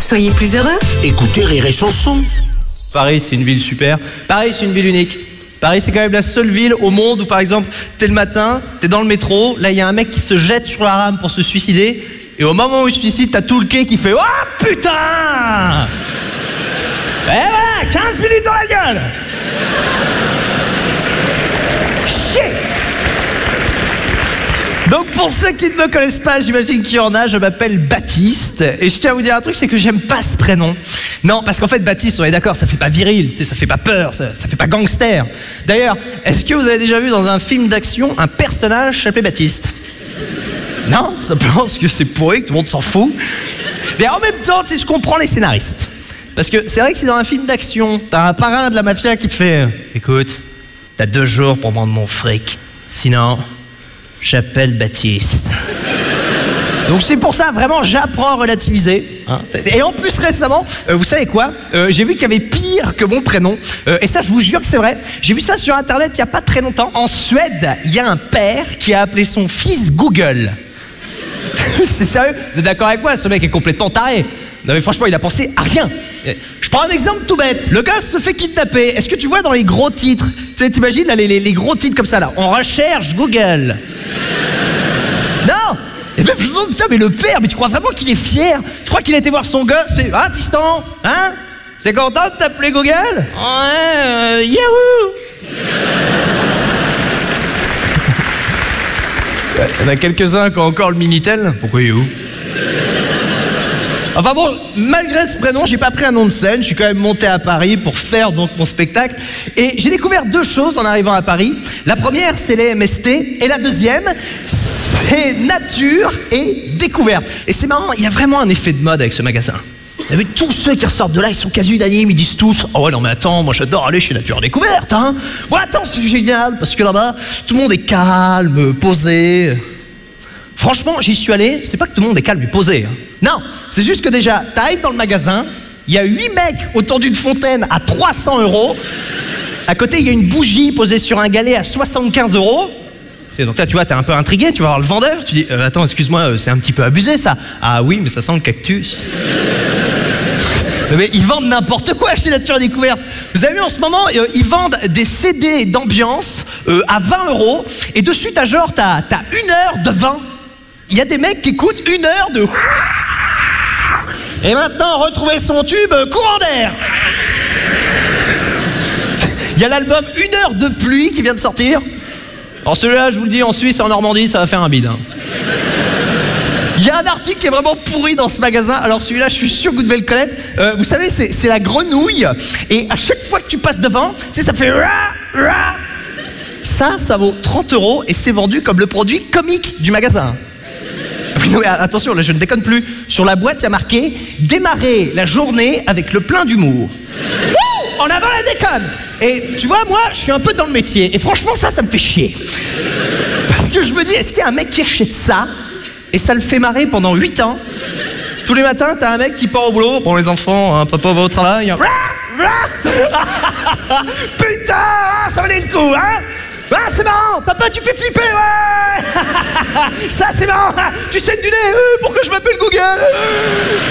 Soyez plus heureux. Écoutez Rire et Chanson. Paris, c'est une ville super. Paris, c'est une ville unique. Paris, c'est quand même la seule ville au monde où, par exemple, t'es le matin, t'es dans le métro, là, il y a un mec qui se jette sur la rame pour se suicider, et au moment où il se suicide, t'as tout le quai qui fait « Oh, putain !» Et voilà, 15 minutes dans la gueule. Chier. Donc pour ceux qui ne me connaissent pas, j'imagine qu'il y en a, je m'appelle Baptiste, et je tiens à vous dire un truc, c'est que j'aime pas ce prénom. Non, parce qu'en fait Baptiste, on est d'accord, ça fait pas viril, ça fait pas peur, ça fait pas gangster. D'ailleurs, est-ce que vous avez déjà vu dans un film d'action un personnage s'appelait Baptiste? Non, simplement parce que c'est pourri, que tout le monde s'en fout. Mais en même temps, je comprends les scénaristes. Parce que c'est vrai que si dans un film d'action, t'as un parrain de la mafia qui te fait « Écoute, t'as 2 jours pour prendre mon fric, sinon, j'appelle Baptiste. » Donc c'est pour ça, vraiment, j'apprends à relativiser. Hein. Et en plus, récemment, vous savez quoi, j'ai vu qu'il y avait pire que mon prénom. Et ça, je vous jure que c'est vrai. J'ai vu ça sur Internet il n'y a pas très longtemps. En Suède, il y a un père qui a appelé son fils Google. C'est sérieux? Vous êtes d'accord avec moi? Ce mec est complètement taré. Non mais franchement, il a pensé à rien. Je prends un exemple tout bête. Le gars se fait kidnapper. Est-ce que tu vois dans les gros titres, tu sais, t'imagines là, les gros titres comme ça là, on recherche Google. Non. Et même je me demande, putain, mais le père, mais tu crois vraiment qu'il est fier? Tu crois qu'il a été voir son gosse et ah fiston, hein? T'es content de t'appeler Google? Ouais, Yahoo. Il y en a quelques-uns qui ont encore le Minitel. Pourquoi Yahoo? Enfin bon, malgré ce prénom, j'ai pas pris un nom de scène, je suis quand même monté à Paris pour faire donc mon spectacle. Et j'ai découvert 2 choses en arrivant à Paris. La première, c'est les MST, et la deuxième, c'est nature et découverte. Et c'est marrant, il y a vraiment un effet de mode avec ce magasin. Vous avez tous ceux qui ressortent de là, ils sont quasi unanimes, ils disent tous « Oh ouais, non mais attends, moi j'adore aller chez Nature Découverte, hein. Ouais, attends, c'est génial, parce que là-bas, tout le monde est calme, posé. » Franchement, j'y suis allé, c'est pas que tout le monde est calme et posé. Hein. Non, c'est juste que déjà, t'arrives dans le magasin, il y a 8 mecs autour d'une fontaine à 300 €. À côté, il y a une bougie posée sur un galet à 75 €. Et donc là, tu vois, t'es un peu intrigué, tu vas voir le vendeur, tu dis attends, excuse-moi, c'est un petit peu abusé ça. Ah oui, mais ça sent le cactus. Mais ils vendent n'importe quoi chez Nature Découverte. Vous avez vu en ce moment, ils vendent des CD d'ambiance à 20 €. Et dessus, t'as 1 heure de vin. Il y a des mecs qui écoutent 1 heure de... Et maintenant, retrouvez son tube courant d'air. Il y a l'album 1 heure de pluie qui vient de sortir. Alors celui-là, je vous le dis, en Suisse et en Normandie, ça va faire un bide. Hein. Il y a un article qui est vraiment pourri dans ce magasin. Alors celui-là, je suis sûr que vous devez le connaître. Vous savez, c'est la grenouille. Et à chaque fois que tu passes devant, tu sais, ça fait... Ça vaut 30 € et c'est vendu comme le produit comique du magasin. Non, mais attention, là je ne déconne plus. Sur la boîte, il y a marqué « Démarrer la journée avec le plein d'humour ». En avant la déconne. Et tu vois, moi, je suis un peu dans le métier. Et franchement, ça me fait chier. Parce que je me dis, est-ce qu'il y a un mec qui achète ça et ça le fait marrer pendant 8 ans? Tous les matins, t'as un mec qui part au boulot. Bon, les enfants, hein, papa va au travail. Hein. Putain, ça valait le coup, hein? Ah, c'est marrant, papa, tu fais flipper, ouais. Ça, c'est marrant, tu saignes du nez, pourquoi je m'appelle Google?